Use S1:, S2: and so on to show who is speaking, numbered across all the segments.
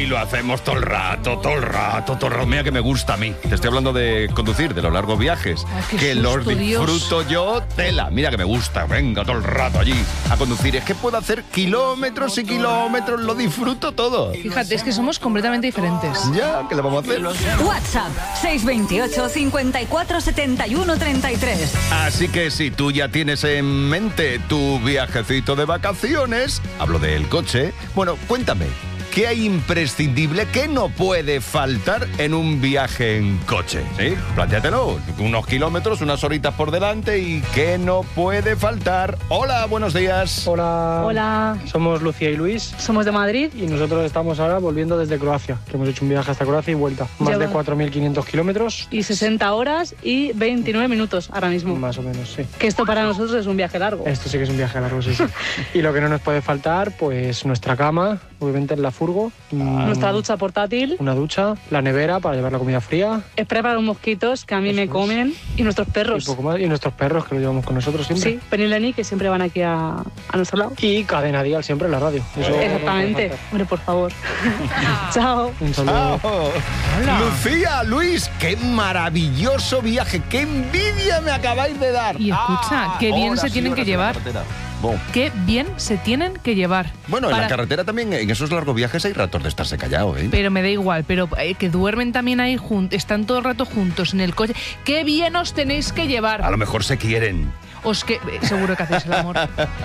S1: Y lo hacemos todo el rato. Mira que me gusta a mí. Te estoy hablando de conducir, de los largos viajes.
S2: Qué
S1: que
S2: susto,
S1: los disfruto yo, tela. Mira que me gusta. Venga, todo el rato allí a conducir. Es que puedo hacer kilómetros y kilómetros. Lo disfruto todo.
S2: Fíjate, es que somos completamente diferentes.
S1: Ya, ¿qué le vamos a hacer?
S3: WhatsApp 628 54 71 33.
S1: Así que si tú ya tienes en mente tu viajecito de vacaciones, hablo del coche, bueno, cuéntame, ¿qué hay imprescindible, qué no puede faltar en un viaje en coche? ¿Sí? Plantéatelo, unos kilómetros, unas horitas por delante y ¿qué no puede faltar? Hola, buenos días.
S4: Hola.
S2: Hola.
S4: Somos Lucía y Luis
S2: Somos de Madrid.
S4: y nosotros estamos ahora volviendo desde Croacia, que hemos hecho un viaje hasta Croacia y vuelta. Más de 4.500 kilómetros,
S2: Y 60 horas y 29 minutos ahora mismo.
S4: más o menos, sí.
S2: Que esto para nosotros es un viaje largo.
S4: Esto sí que es un viaje largo, sí. Y lo que no nos puede faltar, pues nuestra cama, obviamente en la furgo,
S2: Nuestra ducha portátil,
S4: una ducha, la nevera para llevar la comida fría
S2: spray para los mosquitos que a mí
S4: Eso
S2: me
S4: es.
S2: comen y nuestros
S4: y
S2: perros.
S4: poco más. Y nuestros perros, que los llevamos con nosotros siempre.
S2: Sí, Penny y Lenny, que siempre van aquí a nuestro lado.
S4: Y cadena dial siempre en la radio. Eso no puede
S2: Exactamente.
S4: faltar.
S2: Hombre, por favor. Chao.
S4: Un saludo.
S1: ¡Chao! Lucía, Luis, qué maravilloso viaje, qué envidia me acabáis de dar.
S5: Y escucha, qué bien
S1: horas
S5: se
S1: y
S5: tienen
S1: horas
S5: que
S1: en la
S5: llevar.
S1: carretera. Bon.
S5: Qué bien se tienen que llevar.
S1: Bueno, en la
S5: Para-
S1: carretera también, en esos largos viajes hay ratos de estarse callado, ¿eh?
S5: Pero me da igual, pero que duermen también ahí juntos, están todo el rato juntos en el coche. ¡Qué bien os tenéis que llevar!
S1: A lo mejor se quieren.
S5: Seguro que hacéis el amor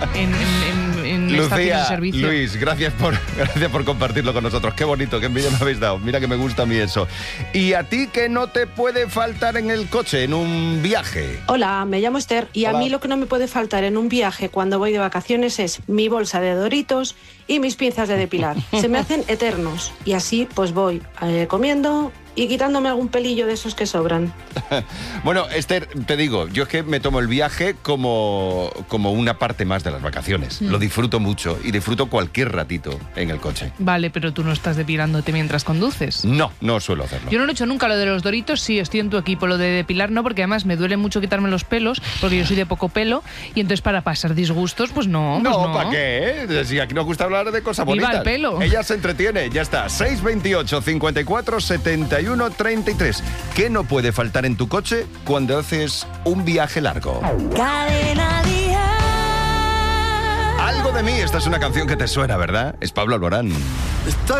S5: en estaciones de
S1: Lucía,
S5: servicio.
S1: Luis, gracias por compartirlo con nosotros. Qué bonito, qué envidia me habéis dado. Mira que me gusta a mí eso. ¿Y a ti qué no te puede faltar en el coche, en un viaje?
S6: Hola, me llamo Esther y
S1: Hola.
S6: a mí lo que no me puede faltar en un viaje cuando voy de vacaciones es mi bolsa de Doritos y mis pinzas de depilar. Se me hacen eternos y así pues voy comiendo y quitándome algún pelillo de esos que sobran.
S1: Bueno, Esther, te digo, yo es que me tomo el viaje como una parte más de las vacaciones. Lo disfruto mucho y disfruto cualquier ratito en el coche.
S5: Vale, pero tú no estás depilándote mientras conduces.
S1: No suelo hacerlo.
S5: Yo no lo he hecho nunca, lo de los Doritos sí, estoy en tu equipo, lo de depilar no, porque además me duele mucho quitarme los pelos, porque yo soy de poco pelo, y entonces para pasar disgustos, pues no.
S1: No, ¿para qué? Si aquí nos gusta hablar de cosas
S5: Viva
S1: bonitas.
S5: el pelo.
S1: Ella se entretiene, ya está. 628 54 71 33. ¿Qué no puede faltar en tu coche cuando haces un viaje largo?
S3: Cadena Dial.
S1: Algo de mí, esta es una canción que te suena, ¿verdad? Es Pablo Alborán.
S7: Estoy